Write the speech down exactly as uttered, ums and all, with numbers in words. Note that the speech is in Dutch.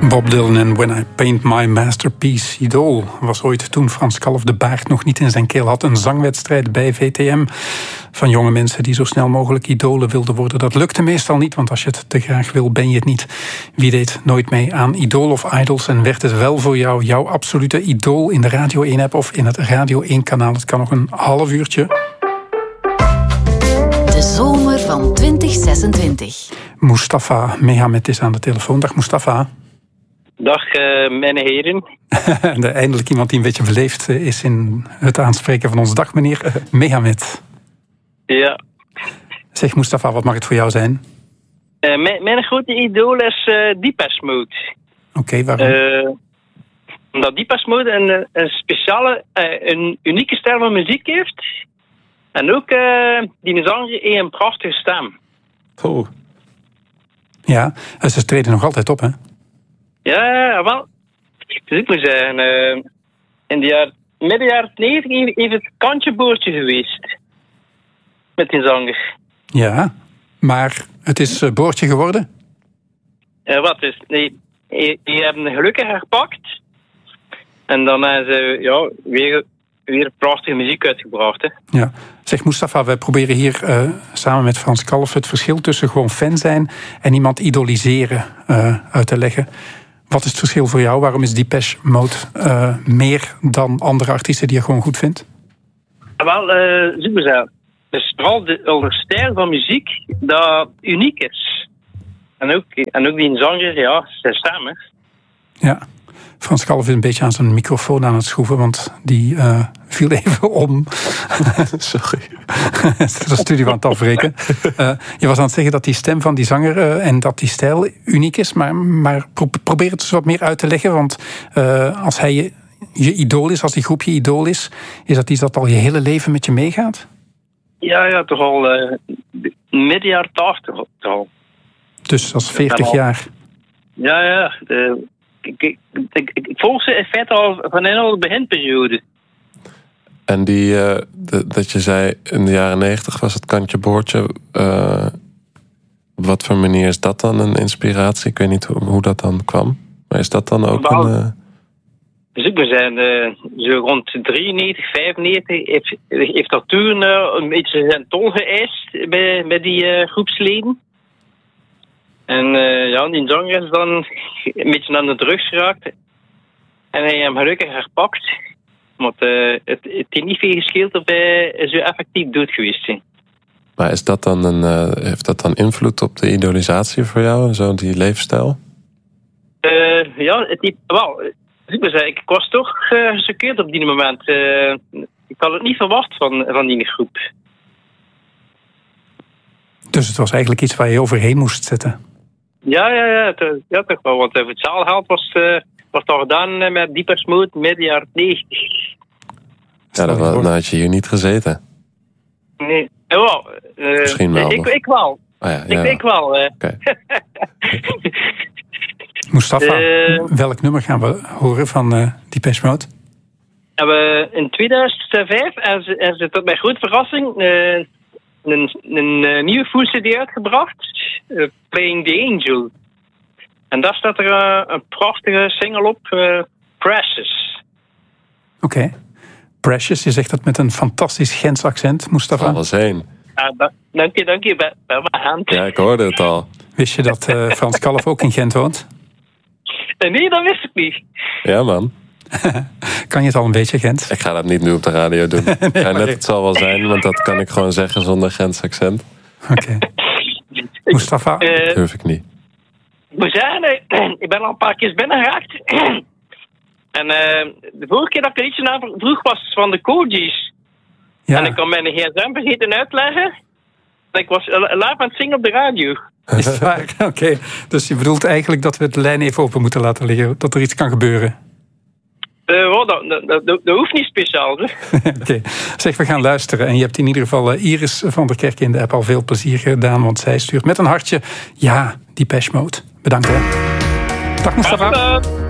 Bob Dylan en When I Paint My Masterpiece. Idool was ooit, toen Frans Kalf de baard nog niet in zijn keel had, een zangwedstrijd bij V T M van jonge mensen die zo snel mogelijk idolen wilden worden. Dat lukte meestal niet, want als je het te graag wil, ben je het niet. Wie deed nooit mee aan Idol of Idols en werd het wel voor jou jouw absolute idool in de Radio één-app of in het Radio één-kanaal? Het kan nog een half uurtje. De zomer van twintig zesentwintig. Mustafa Mehamed is aan de telefoon. Dag Mustafa. Dag, uh, mijn heren. Eindelijk iemand die een beetje beleefd is in het aanspreken van ons. Dag, meneer Mehamed. Ja. Zeg, Mustafa, wat mag het voor jou zijn? Uh, mijn, mijn grote idool is uh, Depeche Mode. Oké, okay, waarom? Uh, omdat Depeche Mode een, een speciale, uh, een unieke stijl van muziek heeft. En ook uh, die zanger heeft een prachtige stem. Oh. Ja, ze treden nog altijd op, hè? Ja, wel. Dus ik moet zeggen, uh, in de jaar, midden jaren negentig heeft het kantje boordje geweest. Met die zanger. Ja, maar het is uh, boordje geworden? Ja, wat is? Nee, die, die hebben gelukkig herpakt. En dan hebben ze ja, weer, weer prachtige muziek uitgebracht. Hè. Ja. Zeg Mustafa, wij proberen hier uh, samen met Frans Kalf het verschil tussen gewoon fan zijn en iemand idoliseren uh, uit te leggen. Wat is het verschil voor jou? Waarom is Depeche Mode uh, meer dan andere artiesten die je gewoon goed vindt? Wel, uh, zoek maar zo. Dus vooral de, de stijl van muziek dat uniek is. En ook, en ook die zanger, ja, zijn stem. Hè. Ja, Frans Kalf is een beetje aan zijn microfoon aan het schroeven, want die uh, viel even om. Sorry. De studie aan het afbreken. Uh, je was aan het zeggen dat die stem van die zanger uh, en dat die stijl uniek is, maar, maar pro- probeer het eens wat meer uit te leggen, want uh, als hij je, je idool is, als die groep je idool is, is dat iets dat al je hele leven met je meegaat? Ja, ja, toch al uh, midden jaren tachtig al. Dus als veertig al, jaar. Ja, ja. De, ik, ik, ik, ik volg ze in feite al van een al de beginperiode. En die, uh, de, dat je zei, in de jaren negentig was het kantje boordje. Uh, op wat voor manier is dat dan een inspiratie? Ik weet niet hoe, hoe dat dan kwam. Maar is dat dan ook nou, een... Uh... Dus ik zijn uh, zo rond drieënnegentig, vijfennegentig heeft, heeft dat toen uh, een beetje zijn tol geëist bij, bij die uh, groepsleden. En uh, ja, die zanger is dan een beetje aan de drugs geraakt. En hij heeft hem gelukkig herpakt. Want uh, het, het heeft niet veel gescheeld of hij zo effectief dood geweest is. Maar is dat dan een, uh, heeft dat dan invloed op de idolisatie voor jou? Zo die leefstijl? Uh, ja, het heeft wel... Ik was toch uh, gechoqueerd op die moment. Uh, ik had het niet verwacht van, van die groep. Dus het was eigenlijk iets waar je overheen moest zetten? Ja, ja, ja, te, ja toch wel. Want uh, het zaalgeld was, uh, was toch gedaan uh, met Depeche Mode midden jaren negentig. Ja, dan, dan had je hier niet gezeten. Nee, uh, wel. Uh, Misschien wel. Ik, ik wel. Oh ja, ja. Ik, ik wel. Uh. Okay. Mustafa, uh, welk nummer gaan we horen van uh, Depeche Mode? We, in tweeduizend vijf hebben ze, hebben ze tot mijn grote verrassing uh, een, een, een nieuwe full C D uitgebracht. Uh, Playing the Angel. En daar staat er uh, een prachtige single op, uh, Precious. Oké. Okay. Precious, je zegt dat met een fantastisch Gens accent, Mustafa. Alles heen. Uh, da- dank je, dank je. Bij, bij mijn hand. Ja, ik hoorde het al. Wist je dat uh, Frans Kalf ook in Gent woont? Nee, dat wist ik niet. Ja, man. Kan je het al een beetje, Gent? Ik ga dat niet nu op de radio doen. nee, ja, net, het zal wel zijn, want dat kan ik gewoon zeggen zonder Gens accent. Oké. Okay. Mustafa? Uh, dat durf ik niet. Ik moet zeggen, ik ben al een paar keer binnen geraakt. En uh, de vorige keer dat ik een liedje naar vroeg was van de Cogies. Ja. En ik kon mijn gsm vergeten uitleggen. Ik was live aan het zingen op de radio. Is het waar? Oké. Okay. Dus je bedoelt eigenlijk dat we de lijn even open moeten laten liggen. Dat er iets kan gebeuren. Uh, oh, dat, dat, dat, dat hoeft niet speciaal. Oké. Okay. Zeg, we gaan luisteren. En je hebt in ieder geval uh, Iris van der Kerk in de app al veel plezier gedaan. Want zij stuurt met een hartje, ja, Depeche Mode. Bedankt hè. Dag Mustafa.